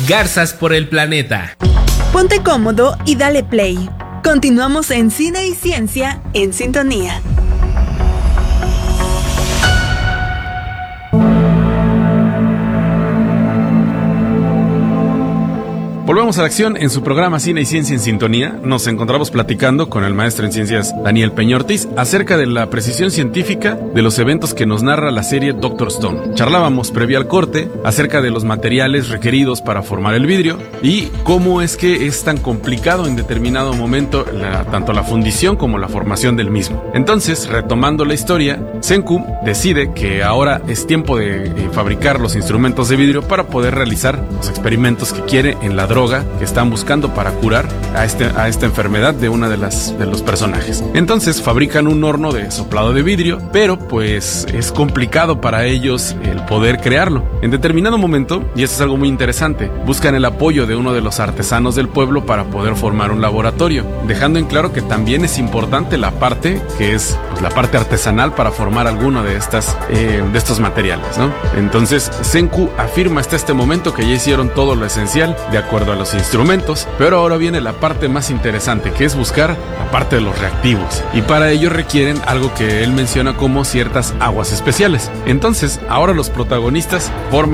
Garzas por el planeta. Ponte cómodo y dale play. Continuamos en Cine y Ciencia en Sintonía. Volvemos a la acción en su programa Cine y Ciencia en Sintonía. Nos encontramos platicando con el maestro en ciencias Daniel Peña Ortiz acerca de la precisión científica de los eventos que nos narra la serie Doctor Stone. Charlábamos previo al corte acerca de los materiales requeridos para formar el vidrio y cómo es que es tan complicado en determinado momento tanto la fundición como la formación del mismo. Entonces, retomando la historia, Senku decide que ahora es tiempo de fabricar los instrumentos de vidrio para poder realizar los experimentos que quiere en la droga que están buscando para curar a esta enfermedad de una de los personajes. Entonces fabrican un horno de soplado de vidrio, pero pues es complicado para ellos el poder crearlo. En determinado momento, y eso es algo muy interesante, buscan el apoyo de uno de los artesanos del pueblo para poder formar un laboratorio, dejando en claro que también es importante la parte que es pues, la parte artesanal para formar alguno de estos materiales, ¿no? Entonces Senku afirma hasta este momento que ya hicieron todo lo esencial de acuerdo a los instrumentos, pero ahora viene la parte más interesante, que es buscar la parte de los reactivos, y para ello requieren algo que él menciona como ciertas aguas especiales. Entonces ahora los protagonistas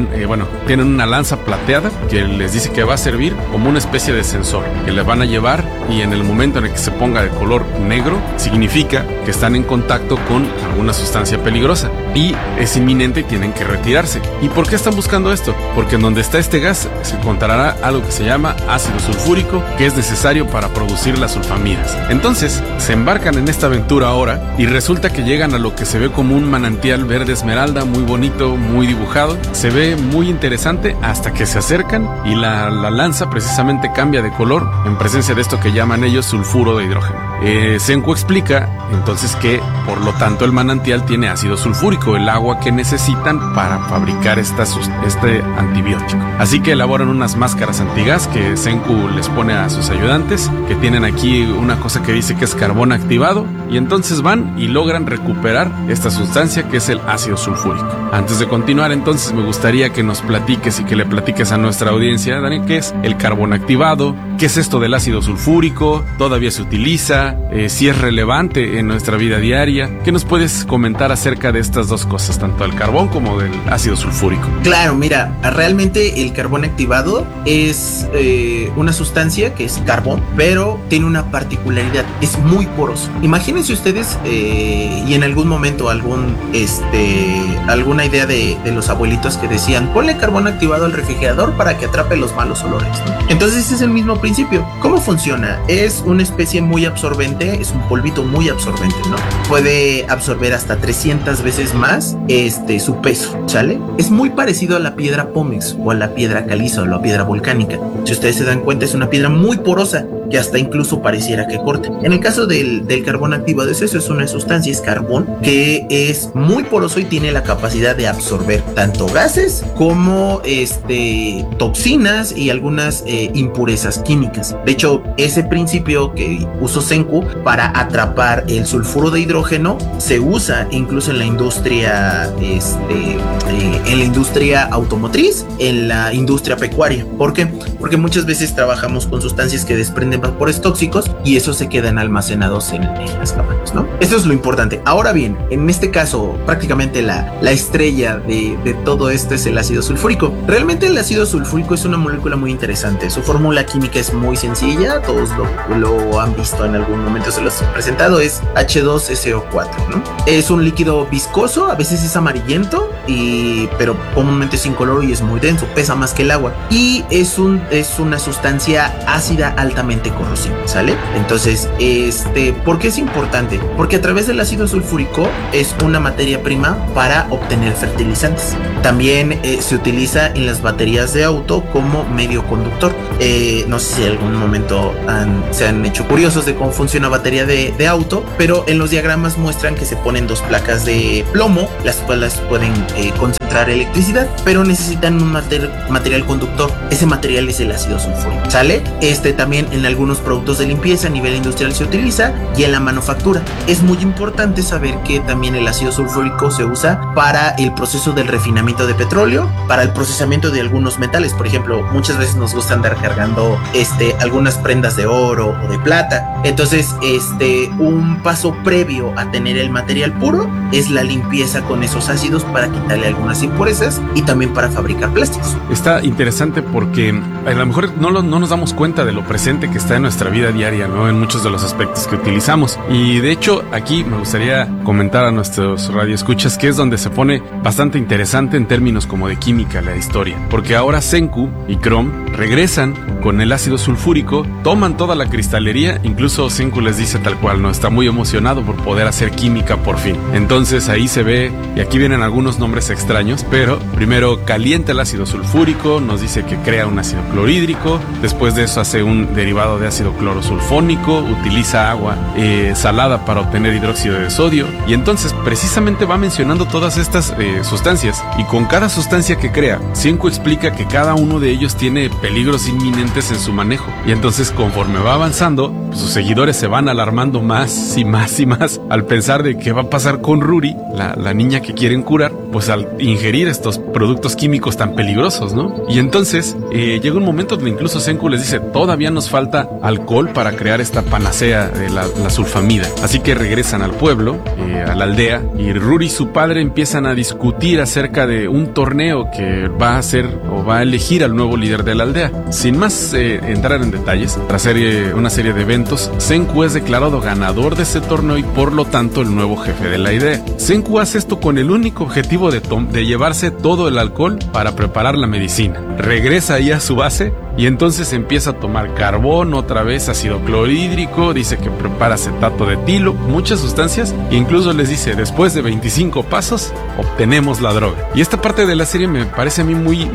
tienen una lanza plateada que les dice que va a servir como una especie de sensor que les van a llevar, y en el momento en el que se ponga de color negro significa que están en contacto con alguna sustancia peligrosa y es inminente y tienen que retirarse. ¿Y por qué están buscando esto? Porque en donde está este gas se encontrará algo que se llama ácido sulfúrico, que es necesario para producir las sulfamidas. Entonces se embarcan en esta aventura ahora y resulta que llegan a lo que se ve como un manantial verde esmeralda, muy bonito, muy dibujado. Se ve muy interesante hasta que se acercan y la lanza precisamente cambia de color en presencia de esto que llaman ellos sulfuro de hidrógeno. Senku explica entonces que por lo tanto el manantial tiene ácido sulfúrico, el agua que necesitan para fabricar este antibiótico. Así que elaboran unas máscaras antigas que Senku les pone a sus ayudantes, que tienen aquí una cosa que dice que es carbón activado, y entonces van y logran recuperar esta sustancia que es el ácido sulfúrico. Antes de continuar, entonces me gustaría que nos platiques y que le platiques a nuestra audiencia, Daniel, qué es el carbón activado, qué es esto del ácido sulfúrico, todavía se utiliza, si es relevante en nuestra vida diaria. ¿Qué nos puedes comentar acerca de estas dos cosas, tanto del carbón como del ácido sulfúrico? Claro, mira, realmente el carbón activado es una sustancia que es carbón, pero tiene una particularidad, es muy poroso. Imagínense ustedes, y en algún momento alguna idea de los abuelitos que decían, ponle carbón activado al refrigerador para que atrape los malos olores, ¿no? Entonces ese es el mismo principio. ¿Cómo funciona? Es una especie muy absorbente, es un polvito muy absorbente, ¿no? Puede absorber hasta 300 veces más su peso, ¿sale? Es muy parecido a la piedra pómez o a la piedra caliza o la piedra volcánica. Si ustedes se dan cuenta, es una piedra muy porosa que hasta incluso pareciera que corte. En el caso del carbón activado es eso, es una sustancia, es carbón que es muy poroso y tiene la capacidad de absorber tanto gases como toxinas y algunas impurezas químicas. De hecho, ese principio que usó Senku para atrapar el sulfuro de hidrógeno se usa incluso en la industria automotriz, en la industria pecuaria. ¿Por qué? Porque muchas veces trabajamos con sustancias que desprenden vapores tóxicos y esos se quedan almacenados en las cabañas, ¿no? Eso es lo importante. Ahora bien, en este caso, prácticamente la estrella de todo esto es el ácido sulfúrico. Realmente el ácido sulfúrico es una molécula muy interesante. Su fórmula química es muy sencilla, todos lo han visto en algún momento, se los he presentado, es H2SO4, ¿no? Es un líquido viscoso, a veces es amarillento, pero comúnmente es incoloro y es muy denso, pesa más que el agua, y es una sustancia ácida altamente corrosiva, ¿sale? Entonces, ¿por qué es importante? Porque a través del ácido sulfúrico es una materia prima para obtener fertilizantes. También se utiliza en las baterías de auto como medio conductor. No sé si en algún momento se han hecho curiosos de cómo funciona una batería de auto, pero en los diagramas muestran que se ponen dos placas de plomo, las cuales pueden concentrar entrar electricidad, pero necesitan un material conductor. Ese material es el ácido sulfúrico, ¿sale? También en algunos productos de limpieza a nivel industrial se utiliza y en la manufactura. Es muy importante saber que también el ácido sulfúrico se usa para el proceso del refinamiento de petróleo, para el procesamiento de algunos metales. Por ejemplo, muchas veces nos gusta andar cargando algunas prendas de oro o de plata. Entonces, un paso previo a tener el material puro es la limpieza con esos ácidos para quitarle algunas impurezas y también para fabricar plásticos. Está interesante porque a lo mejor no nos damos cuenta de lo presente que está en nuestra vida diaria, ¿no? En muchos de los aspectos que utilizamos. Y de hecho, aquí me gustaría comentar a nuestros radioescuchas que es donde se pone bastante interesante en términos como de química la historia. Porque ahora Senku y Chrome regresan con el ácido sulfúrico, toman toda la cristalería, incluso Senku les dice tal cual, ¿no? Está muy emocionado por poder hacer química por fin. Entonces ahí se ve, y aquí vienen algunos nombres extraños, pero primero calienta el ácido sulfúrico, nos dice que crea un ácido clorhídrico, después de eso hace un derivado de ácido clorosulfónico, utiliza agua salada para obtener hidróxido de sodio, y entonces precisamente va mencionando todas estas sustancias, y con cada sustancia que crea, Senku explica que cada uno de ellos tiene peligros inminentes en su manejo, y entonces conforme va avanzando, pues sus seguidores se van alarmando más y más y más al pensar de qué va a pasar con Ruri, la niña que quieren curar, pues al ingerir estos productos químicos tan peligrosos, ¿no? Y entonces llega un momento donde incluso Senku les dice, todavía nos falta alcohol para crear esta panacea de la sulfamida. Así que regresan al pueblo, a la aldea, y Ruri y su padre empiezan a discutir acerca de un torneo que va a hacer o va a elegir al nuevo líder de la aldea. Sin más entrar en detalles, tras una serie de eventos, Senku es declarado ganador de ese torneo y por lo tanto el nuevo jefe de la aldea. Senku hace esto con el único objetivo de llevarse todo el alcohol para preparar la medicina. Regresa ahí a su base y entonces empieza a tomar carbón, otra vez ácido clorhídrico, dice que prepara acetato de etilo, muchas sustancias, e incluso les dice, después de 25 pasos, obtenemos la droga. Y esta parte de la serie me parece a mí muy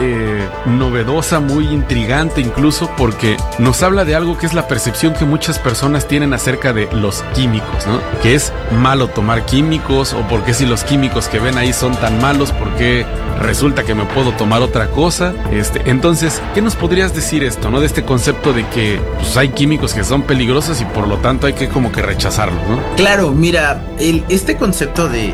novedosa, muy intrigante incluso, porque nos habla de algo que es la percepción que muchas personas tienen acerca de los químicos, ¿no? Que es malo tomar químicos, o porque si los químicos que ven ahí son tan malos, porque resulta que me puedo tomar otra cosa. Entonces, ¿qué nos podrías decir esto, no? De este concepto de que pues, hay químicos que son peligrosos y por lo tanto hay que como que rechazarlos, ¿no? Claro, mira, este concepto de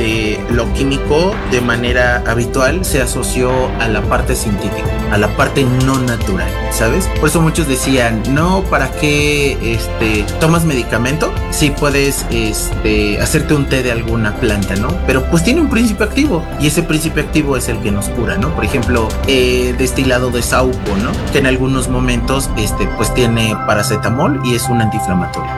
lo químico de manera habitual se asoció a la parte científica, a la parte no natural, ¿sabes? Por eso muchos decían, no, ¿para qué tomas medicamento? Si puedes hacerte un té de alguna planta, ¿no? Pero pues tiene un principio activo y ese principio activo es el que nos cura, ¿no? Por ejemplo, destilado de saúco, ¿no? Que en algunos momentos pues tiene paracetamol y es un antiinflamatorio.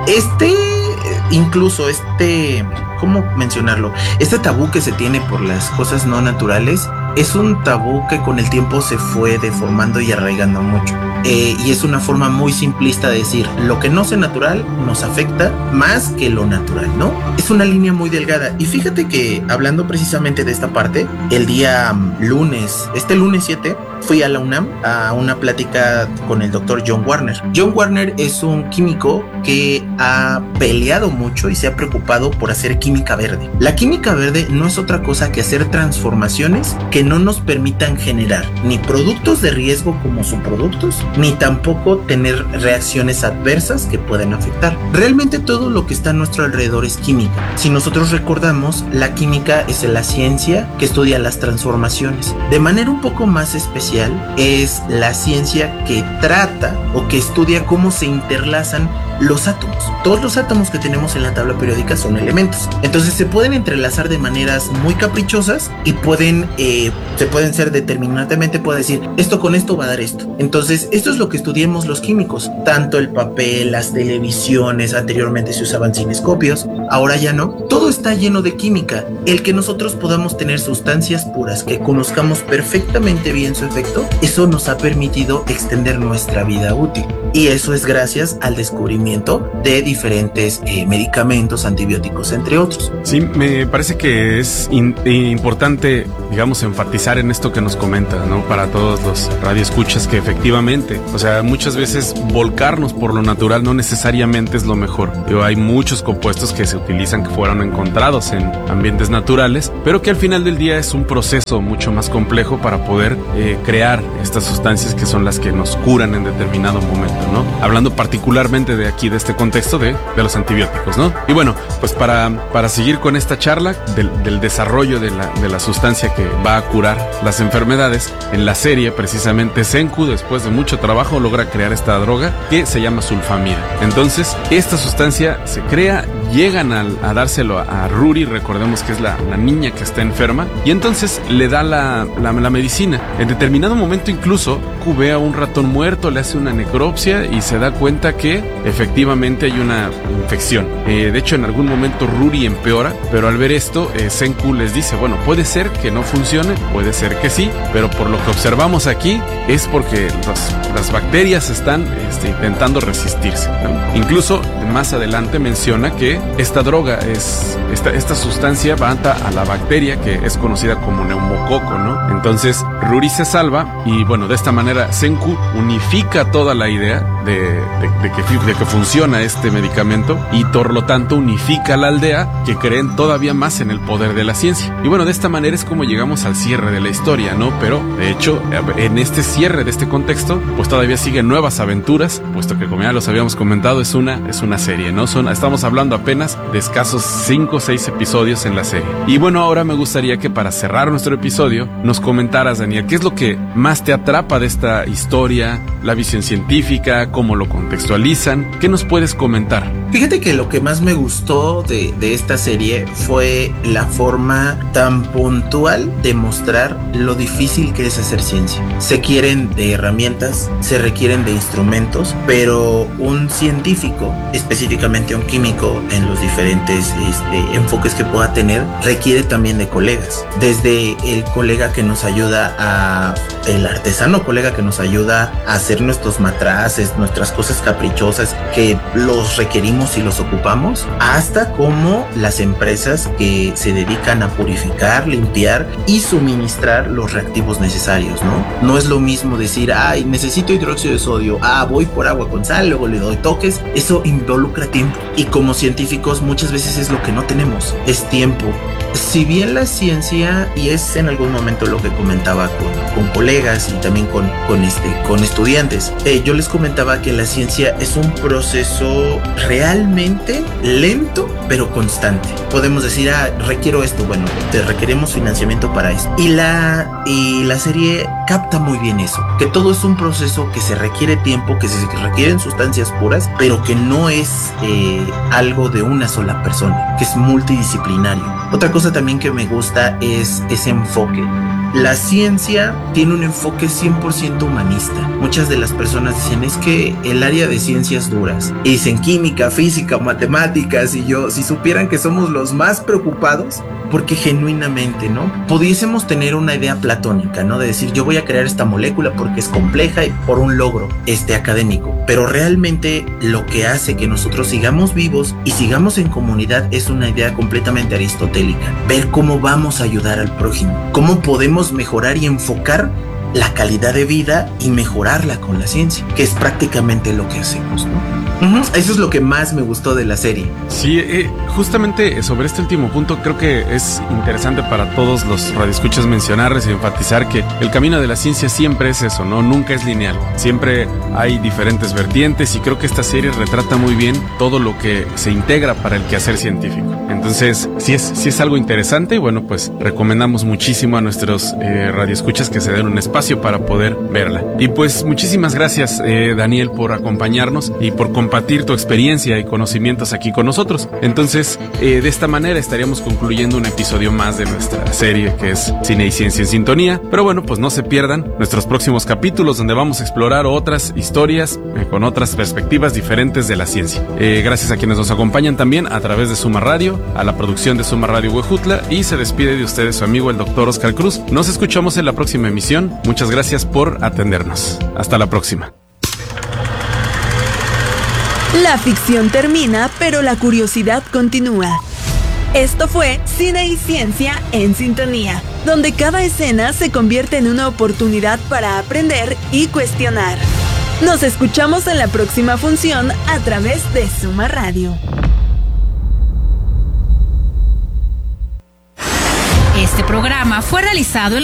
Incluso ¿cómo mencionarlo? Este tabú que se tiene por las cosas no naturales es un tabú que con el tiempo se fue deformando y arraigando mucho. Y es una forma muy simplista de decir, lo que no sea natural nos afecta más que lo natural, ¿no? Es una línea muy delgada. Y fíjate que hablando precisamente de esta parte, el día lunes 7, fui a la UNAM a una plática con el doctor John Warner. John Warner es un químico que ha peleado mucho y se ha preocupado por hacer química verde. La química verde no es otra cosa que hacer transformaciones que no nos permitan generar ni productos de riesgo como subproductos, ni tampoco tener reacciones adversas que pueden afectar. Realmente todo lo que está a nuestro alrededor es química. Si nosotros recordamos, la química es la ciencia que estudia las transformaciones. De manera un poco más especial, es la ciencia que trata o que estudia cómo se interlazan los átomos. Todos los átomos que tenemos en la tabla periódica son elementos. Entonces se pueden entrelazar de maneras muy caprichosas y se pueden ser determinantemente, puede decir, esto con esto va a dar esto. Entonces esto es lo que estudiamos los químicos. Tanto el papel, las televisiones, anteriormente se usaban cinescopios, ahora ya no. Todo está lleno de química. El que nosotros podamos tener sustancias puras, que conozcamos perfectamente bien su efecto, eso nos ha permitido extender nuestra vida útil. Y eso es gracias al descubrimiento descubrimiento de diferentes medicamentos, antibióticos, entre otros. Sí, me parece que es importante, digamos, enfatizar en esto que nos comentas, ¿no? Para todos los radioescuchas, que efectivamente, o sea, muchas veces volcarnos por lo natural no necesariamente es lo mejor. Hay muchos compuestos que se utilizan, que fueron encontrados en ambientes naturales, pero que al final del día es un proceso mucho más complejo para poder crear estas sustancias que son las que nos curan en determinado momento, ¿no? Hablando particularmente de aquí, de este contexto de los antibióticos, ¿no? Y bueno, pues para seguir con esta charla del desarrollo de la sustancia que va a curar las enfermedades, en la serie precisamente Senku, después de mucho trabajo, logra crear esta droga que se llama sulfamida. Entonces, esta sustancia se crea, llegan a dárselo a Ruri, recordemos que es la niña que está enferma, y entonces le da la medicina. En determinado momento incluso Q ve a un ratón muerto, le hace una necropsia y se da cuenta que efectivamente hay una infección. De hecho, en algún momento Ruri empeora, pero al ver esto, Senku les dice, bueno, puede ser que no funcione, puede ser que sí, pero por lo que observamos aquí es porque las bacterias están intentando resistirse, ¿no? Incluso más adelante menciona que esta droga esta sustancia va a la bacteria que es conocida como neumococo, ¿no? Entonces Ruri se salva y bueno, de esta manera Senku unifica toda la idea de que funciona este medicamento y por lo tanto unifica a la aldea, que creen todavía más en el poder de la ciencia. Y bueno, de esta manera es como llegamos al cierre de la historia, ¿no? Pero de hecho, en este cierre de este contexto, pues todavía siguen nuevas aventuras, puesto que, como ya los habíamos comentado, es una serie, ¿no? Estamos hablando apenas de escasos 5 o 6 episodios en la serie. Y bueno, ahora me gustaría que para cerrar nuestro episodio nos comentaras, Daniel, ¿qué es lo que más te atrapa de esta historia? La visión científica, cómo lo contextualizan, ¿qué nos puedes comentar? Fíjate que lo que más me gustó de esta serie fue la forma tan puntual de mostrar lo difícil que es hacer ciencia. Se quieren de herramientas, se requieren de instrumentos, pero un científico, específicamente un químico, en los diferentes enfoques que pueda tener, requiere también de colegas. Desde el colega que nos ayuda el artesano colega que nos ayuda a hacer nuestros matraces, nuestras cosas caprichosas que los requerimos y los ocupamos, hasta como las empresas que se dedican a purificar, limpiar y suministrar los reactivos necesarios, ¿no? No es lo mismo decir, ay, necesito hidróxido de sodio, voy por agua con sal, luego le doy toques. Eso involucra tiempo y como científicos muchas veces es lo que no tenemos, es tiempo. Si bien la ciencia, y es en algún momento lo que comentaba con colegas y también con estudiantes, yo les comentaba que la ciencia es un proceso realmente lento pero constante. Podemos decir, requiero esto, bueno, te requerimos financiamiento para esto. Y la serie capta muy bien eso, que todo es un proceso que se requiere tiempo, que se requieren sustancias puras, pero que no es algo de una sola persona, que es multidisciplinario. Otra cosa también que me gusta es ese enfoque. La ciencia tiene un enfoque 100% humanista. Muchas de las personas dicen, es que el área de ciencias duras, y dicen química, física, matemáticas, y si supieran que somos los más preocupados, porque genuinamente, ¿no? Pudiésemos tener una idea platónica, ¿no? De decir, yo voy a crear esta molécula porque es compleja y por un logro académico. Pero realmente lo que hace que nosotros sigamos vivos y sigamos en comunidad es una idea completamente aristotélica. Ver cómo vamos a ayudar al prójimo, cómo podemos mejorar y enfocar la calidad de vida y mejorarla con la ciencia, que es prácticamente lo que hacemos, ¿no? Eso es lo que más me gustó de la serie. Sí, justamente sobre este último punto creo que es interesante para todos los radioescuchas mencionarles y enfatizar que el camino de la ciencia siempre es eso, ¿no? Nunca es lineal. Siempre hay diferentes vertientes y creo que esta serie retrata muy bien todo lo que se integra para el quehacer científico. Entonces, sí es algo interesante y bueno, pues recomendamos muchísimo a nuestros radioescuchas que se den un espacio para poder verla. Y pues muchísimas gracias, Daniel, por acompañarnos y por compartir tu experiencia y conocimientos aquí con nosotros. Entonces, de esta manera estaríamos concluyendo un episodio más de nuestra serie que es Cine y Ciencia en Sintonía. Pero bueno, pues no se pierdan nuestros próximos capítulos donde vamos a explorar otras historias con otras perspectivas diferentes de la ciencia. Gracias a quienes nos acompañan también a través de Suma Radio, a la producción de Suma Radio Huejutla, y se despide de ustedes su amigo el Dr. Oscar Cruz. Nos escuchamos en la próxima emisión. Muchas gracias por atendernos. Hasta la próxima. La ficción termina, pero la curiosidad continúa. Esto fue Cine y Ciencia en Sintonía, donde cada escena se convierte en una oportunidad para aprender y cuestionar. Nos escuchamos en la próxima función a través de Suma Radio. Este programa fue realizado en